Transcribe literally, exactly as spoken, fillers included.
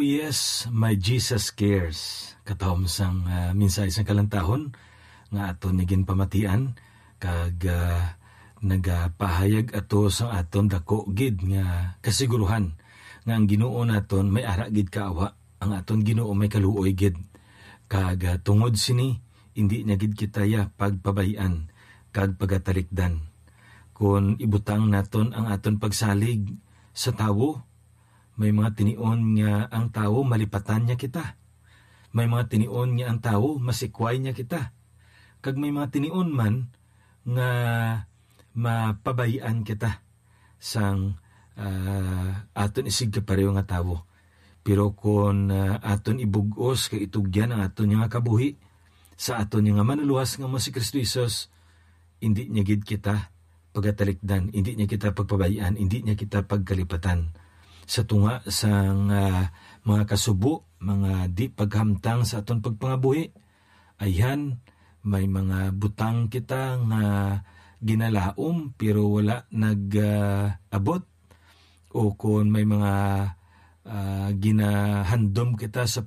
yes, my Jesus cares. Katawam sang uh, minsay sang kalantahon nga aton nigin pamatian kag uh, nagapahayag ato sa aton dako gid nga kasiguruhan nga ang Ginoo naton may ara gid kaawa, ang aton Ginoo may kaluoy gid. Kag uh, tungod sini indi niya gid kitaya pagpabayan kag pagatalikdan. Kung ibutang naton ang aton pagsalig sa tawo, may mga tinion nga ang tawo malipatan niya kita. May mga tinion nga ang tawo masikway niya kita. Kag may mga tinion man nga mapabayan kita sang uh, aton isig kapareho nga tawo. Pero kung uh, aton ibugos kay itugyan ang aton nga kabuhi sa aton nga manuluwas nga mo si Kristo Jesus, hindi niya gid kita pagatalikdan, hindi niya kita pagpabayan, hindi niya kita pagkalipatan. Sa tunga sang uh, mga kasubo, mga di paghamtang sa aton pagpangabuhi, ayan, may mga butang kita nga ginalaom pero wala nag-abot. Uh, o kung may mga uh, ginahandom kita sa